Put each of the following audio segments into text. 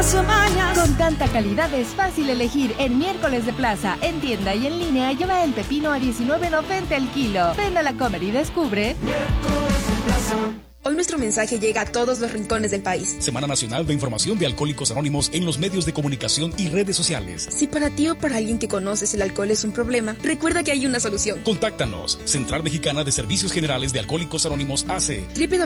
Con tanta calidad es fácil elegir. En miércoles de plaza, en tienda y en línea, lleva el pepino a $19.90 el kilo. Ven a la Comer y descubre. Hoy nuestro mensaje llega a todos los rincones del país. Semana Nacional de Información de Alcohólicos Anónimos en los medios de comunicación y redes sociales. Si para ti o para alguien que conoces el alcohol es un problema, recuerda que hay una solución. Contáctanos. Central Mexicana de Servicios Generales de Alcohólicos Anónimos AC.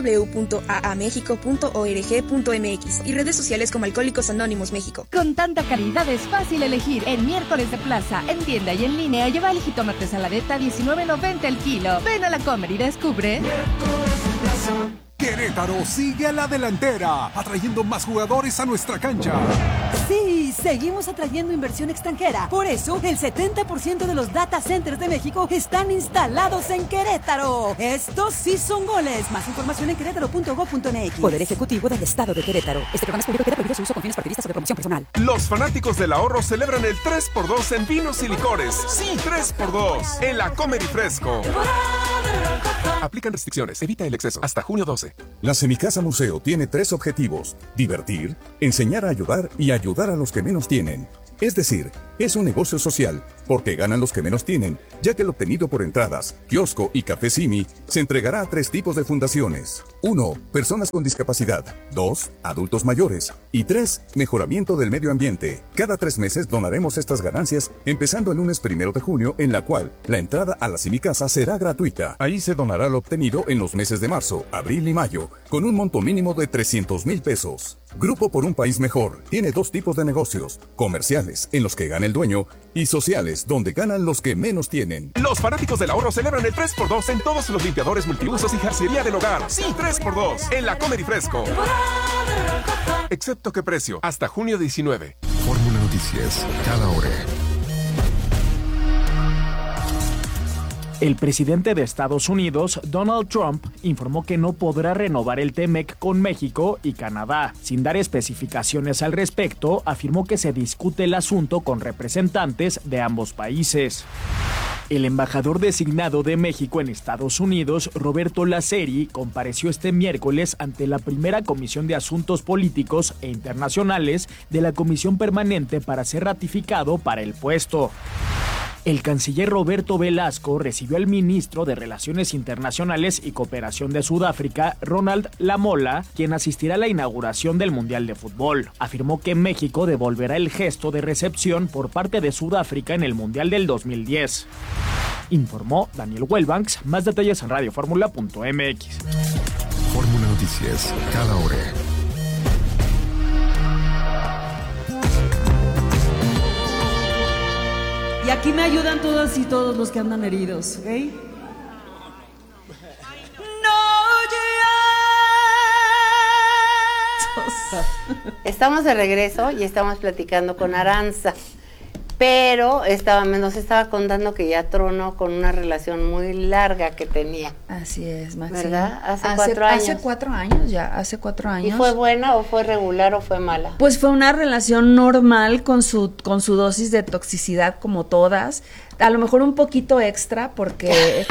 www.aamexico.org.mx y redes sociales como Alcohólicos Anónimos México. Con tanta calidad es fácil elegir. En miércoles de plaza, en tienda y en línea, lleva el jitomate saladeta a $19.90 el kilo. Ven a la Comer y descubre. Querétaro sigue a la delantera, atrayendo más jugadores a nuestra cancha. Sí, seguimos atrayendo inversión extranjera. Por eso, el 70% de los data centers de México están instalados en Querétaro. Estos sí son goles. Más información en querétaro.gov.mx. Poder Ejecutivo del Estado de Querétaro. Este programa es público, queda prohibido su uso con fines partidistas o de promoción personal. Los fanáticos del ahorro celebran el 3x2 en vinos y licores. Sí, 3x2 en la Comer y Fresco. Aplican restricciones, evita el exceso. Hasta junio 12. La Semicasa Museo tiene 3 objetivos: divertir, enseñar a ayudar y ayudar a los que menos tienen. Es decir, es un negocio social, porque ganan los que menos tienen, ya que el obtenido por entradas, kiosco y café Simi se entregará a 3 tipos de fundaciones. 1. Personas con discapacidad. 2. Adultos mayores. Y 3. Mejoramiento del medio ambiente. Cada 3 meses donaremos estas ganancias, empezando el lunes 1 de junio, en la cual la entrada a la Semicasa será gratuita. Ahí se donará lo obtenido en los meses de marzo, abril y mayo, con un monto mínimo de 300,000 pesos. Grupo por un País Mejor tiene 2 tipos de negocios: comerciales, en los que gana el dueño, y sociales, donde ganan los que menos tienen. Los fanáticos del ahorro celebran el 3x2 en todos los limpiadores multiusos y jarcería del hogar. Sí, 3x2 en la Comer y Fresco. Excepto que precio, hasta junio 19. Fórmula Noticias, cada hora. El presidente de Estados Unidos, Donald Trump, informó que no podrá renovar el TEMEC con México y Canadá. Sin dar especificaciones al respecto, afirmó que se discute el asunto con representantes de ambos países. El embajador designado de México en Estados Unidos, Roberto Laceri, compareció este miércoles ante la primera Comisión de Asuntos Políticos e Internacionales de la Comisión Permanente para ser ratificado para el puesto. El canciller Roberto Velasco recibió al ministro de Relaciones Internacionales y Cooperación de Sudáfrica, Ronald Lamola, quien asistirá a la inauguración del Mundial de Fútbol. Afirmó que México devolverá el gesto de recepción por parte de Sudáfrica en el Mundial del 2010. Informó Daniel Wellbanks. Más detalles en radioformula.mx. Fórmula Noticias, cada hora. Y aquí me ayudan todas y todos los que andan heridos, ¿ok? Estamos de regreso y estamos platicando con Aranza, pero nos estaba contando que ya tronó con una relación muy larga que tenía. Así es, Maxi. ¿Verdad? Hace 4 años. Hace 4 años ya, hace 4 años. ¿Y fue buena o fue regular o fue mala? Pues fue una relación normal con su dosis de toxicidad como todas. A lo mejor un poquito extra porque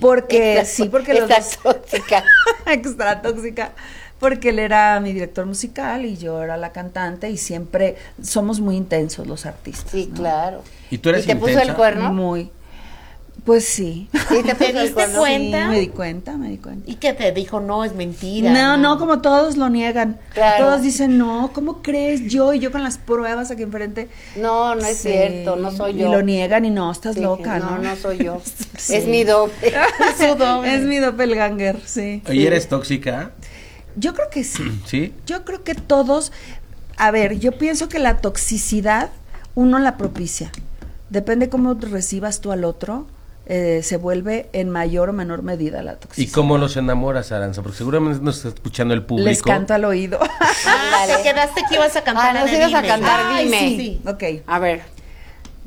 tóxica. Extra tóxica. Porque él era mi director musical y yo era la cantante y siempre somos muy intensos los artistas. Sí, ¿no? Claro. ¿Y tú eres intensa? ¿Y te puso el cuerno? Muy. Pues sí. ¿Sí te puso el cuerno? ¿Cuenta? Sí, me di cuenta. ¿Y qué te dijo? No, es mentira. No, como todos lo niegan. Claro. Todos dicen, no, ¿cómo crees? Y yo con las pruebas aquí enfrente. No es cierto, no soy yo. Y lo niegan y no, estás loca, ¿no? No soy yo. Sí. Es mi doble. Es mi doppelganger, sí. ¿Y eres tóxica? Yo creo que sí. ¿Sí? Yo creo que todos, a ver, yo pienso que la toxicidad uno la propicia. Depende cómo recibas tú al otro, se vuelve en mayor o menor medida la toxicidad. ¿Y cómo los enamoras, Aranza? Porque seguramente nos está escuchando el público. Les canto al oído. Te quedaste que ibas a cantar. Nos ibas a cantar, dime. Sí. Ok. A ver.